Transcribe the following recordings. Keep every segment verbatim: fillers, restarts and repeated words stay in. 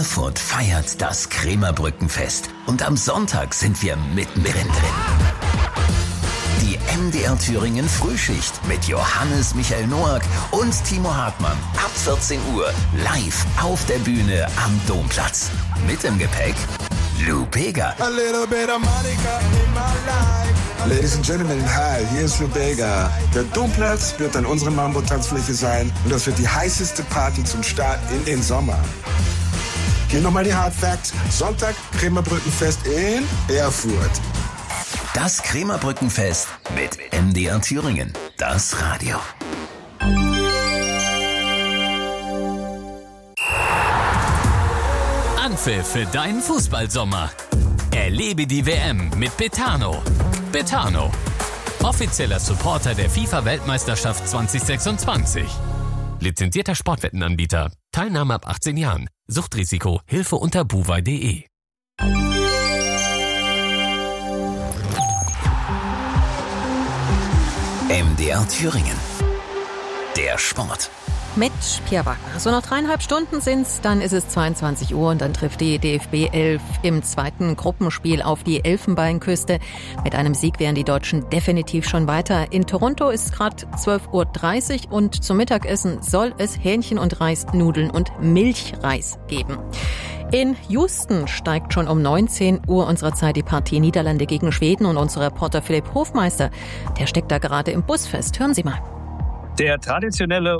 Erfurt feiert das Krämerbrückenfest und am Sonntag sind wir mittendrin drin. Die M D R Thüringen Frühschicht mit Johannes Michael Noack und Timo Hartmann ab vierzehn Uhr live auf der Bühne am Domplatz. Mit im Gepäck Lou Bega. A little bit of Monica in my life. Ladies and Gentlemen, hi, hier ist Lou Bega. Der Domplatz wird dann unsere Mambo-Tanzfläche sein und das wird die heißeste Party zum Start in den Sommer. Hier nochmal die Hard Facts. Sonntag Krämerbrückenfest in Erfurt. Das Krämerbrückenfest mit M D R Thüringen, das Radio. Anpfiff für deinen Fußballsommer. Erlebe die W M mit Betano. Betano, offizieller Supporter der FIFA-Weltmeisterschaft zwanzig sechsundzwanzig. Lizenzierter Sportwettenanbieter. Teilnahme ab achtzehn Jahren. Suchtrisiko. Hilfe unter buwei punkt de. M D R Thüringen. Der Sport. Mit Pierre Wagner. So noch dreieinhalb Stunden sind's, dann ist es zweiundzwanzig Uhr und dann trifft die D F B elf im zweiten Gruppenspiel auf die Elfenbeinküste. Mit einem Sieg wären die Deutschen definitiv schon weiter. In Toronto ist es gerade zwölf Uhr dreißig und zum Mittagessen soll es Hähnchen und Reis, Nudeln und Milchreis geben. In Houston steigt schon um neunzehn Uhr unserer Zeit die Partie Niederlande gegen Schweden und unser Reporter Philipp Hofmeister, der steckt da gerade im Bus fest. Hören Sie mal. Der traditionelle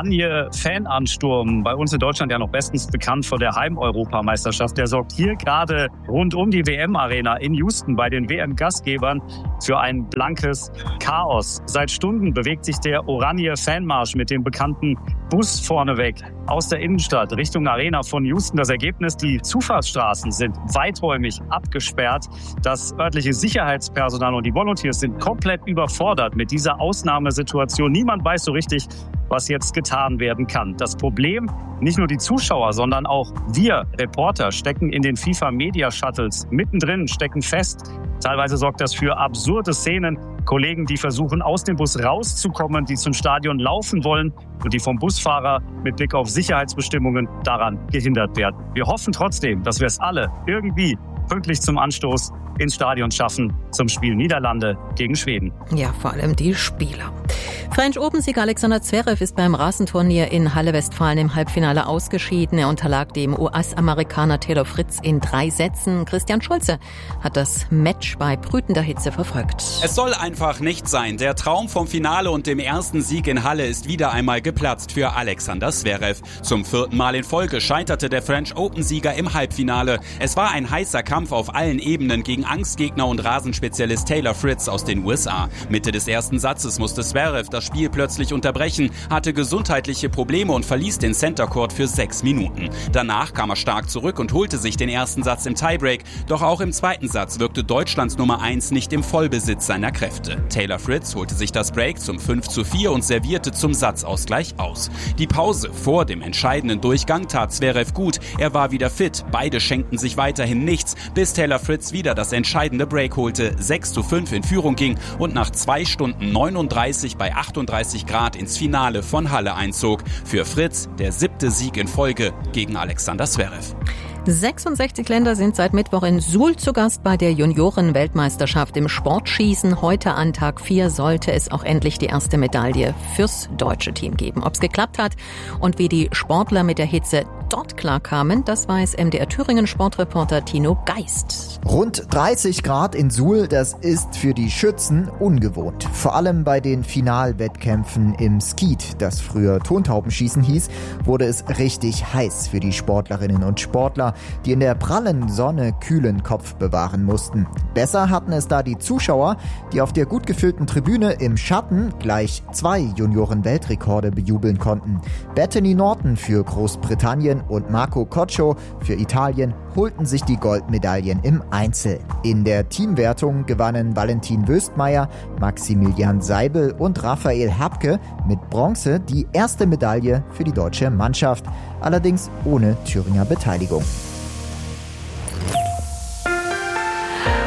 Oranje-Fanansturm, bei uns in Deutschland ja noch bestens bekannt vor der Heim-Europameisterschaft, der sorgt hier gerade rund um die W M-Arena in Houston bei den W M-Gastgebern für ein blankes Chaos. Seit Stunden bewegt sich der Oranje-Fanmarsch mit dem bekannten Bus vorneweg aus der Innenstadt Richtung Arena von Houston. Das Ergebnis, die Zufahrtsstraßen sind weiträumig abgesperrt. Das örtliche Sicherheitspersonal und die Volunteers sind komplett überfordert mit dieser Ausnahmesituation. Niemand weiß so richtig, was jetzt getan werden kann. Das Problem, nicht nur die Zuschauer, sondern auch wir Reporter stecken in den FIFA-Media-Shuttles mittendrin, stecken fest. Teilweise sorgt das für absurde Szenen. Kollegen, die versuchen, aus dem Bus rauszukommen, die zum Stadion laufen wollen und die vom Busfahrer mit Blick auf Sicherheitsbestimmungen daran gehindert werden. Wir hoffen trotzdem, dass wir es alle irgendwie pünktlich zum Anstoß ins Stadion schaffen zum Spiel Niederlande gegen Schweden. Ja, vor allem die Spieler. French Open-Sieger Alexander Zverev ist beim Rasenturnier in Halle-Westfalen im Halbfinale ausgeschieden. Er unterlag dem U S-Amerikaner Taylor Fritz in drei Sätzen. Christian Schulze hat das Match bei brütender Hitze verfolgt. Es soll einfach nicht sein. Der Traum vom Finale und dem ersten Sieg in Halle ist wieder einmal geplatzt für Alexander Zverev. Zum vierten Mal in Folge scheiterte der French Open-Sieger im Halbfinale. Es war ein heißer Kampf auf allen Ebenen gegen Angstgegner und Rasenspezialist Taylor Fritz aus den U S A. Mitte des ersten Satzes musste Zverev das Spiel plötzlich unterbrechen, hatte gesundheitliche Probleme und verließ den Center Court für sechs Minuten. Danach kam er stark zurück und holte sich den ersten Satz im Tiebreak. Doch auch im zweiten Satz wirkte Deutschlands Nummer eins nicht im Vollbesitz seiner Kräfte. Taylor Fritz holte sich das Break zum fünf zu vier und servierte zum Satzausgleich aus. Die Pause vor dem entscheidenden Durchgang tat Zverev gut. Er war wieder fit. Beide schenkten sich weiterhin nichts, bis Taylor Fritz wieder das entscheidende Break holte, sechs zu fünf in Führung ging und nach zwei Stunden neununddreißig bei achtunddreißig Grad ins Finale von Halle einzog. Für Fritz der siebte Sieg in Folge gegen Alexander Zverev. sechsundsechzig Länder sind seit Mittwoch in Suhl zu Gast bei der Junioren-Weltmeisterschaft im Sportschießen. Heute an Tag vier sollte es auch endlich die erste Medaille fürs deutsche Team geben. Ob es geklappt hat und wie die Sportler mit der Hitze dort klarkamen, das weiß M D R Thüringen Sportreporter Tino Geist. Rund dreißig Grad in Suhl, das ist für die Schützen ungewohnt. Vor allem bei den Finalwettkämpfen im Skeet, das früher Tontaubenschießen hieß, wurde es richtig heiß für die Sportlerinnen und Sportler, die in der prallen Sonne kühlen Kopf bewahren mussten. Besser hatten es da die Zuschauer, die auf der gut gefüllten Tribüne im Schatten gleich zwei Junioren-Weltrekorde bejubeln konnten. Bethany Norton für Großbritannien und Marco Coccio für Italien holten sich die Goldmedaillen im Einzel. In der Teamwertung gewannen Valentin Wöstmeier, Maximilian Seibel und Raphael Hapke mit Bronze die erste Medaille für die deutsche Mannschaft, allerdings ohne Thüringer Beteiligung.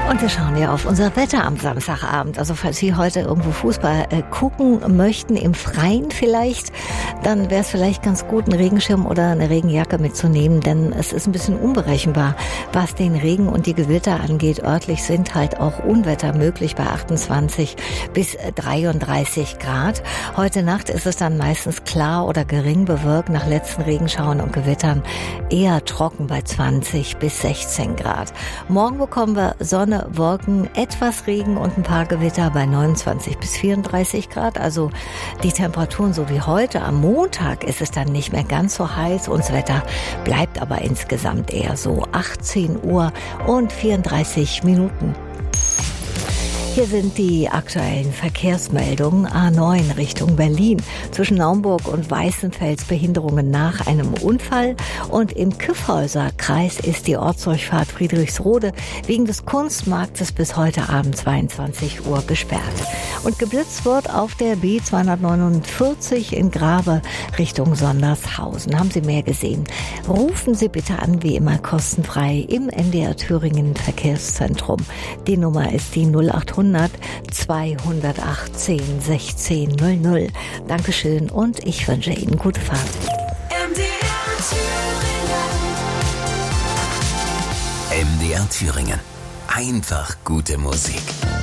Und wir schauen ja auf unser Wetter am Samstagabend. Also falls Sie heute irgendwo Fußball äh, gucken möchten, im Freien vielleicht, dann wäre es vielleicht ganz gut, einen Regenschirm oder eine Regenjacke mitzunehmen, denn es ist ein bisschen unberechenbar, was den Regen und die Gewitter angeht. Örtlich sind halt auch Unwetter möglich bei achtundzwanzig bis dreiunddreißig Grad. Heute Nacht ist es dann meistens klar oder gering bewölkt, nach letzten Regenschauern und Gewittern eher trocken bei zwanzig bis sechzehn Grad. Morgen bekommen wir Sonne, Wolken, etwas Regen und ein paar Gewitter bei neunundzwanzig bis vierunddreißig Grad. Also die Temperaturen so wie heute. Am Montag ist es dann nicht mehr ganz so heiß und das Wetter bleibt aber insgesamt eher so. achtzehn Uhr und vierunddreißig Minuten. Hier sind die aktuellen Verkehrsmeldungen. A neun Richtung Berlin. Zwischen Naumburg und Weißenfels Behinderungen nach einem Unfall. Und im Kyffhäuser Kreis ist die Ortsdurchfahrt Friedrichsrode wegen des Kunstmarktes bis heute Abend zweiundzwanzig Uhr gesperrt. Und geblitzt wird auf der B zweihundertneunundvierzig in Grave Richtung Sondershausen. Haben Sie mehr gesehen? Rufen Sie bitte an, wie immer kostenfrei im M D R Thüringen Verkehrszentrum. Die Nummer ist die null acht hundert zweihundertachtzehn sechzehn null null. Dankeschön und ich wünsche Ihnen gute Fahrt. M D R Thüringen. M D R Thüringen. Einfach gute Musik.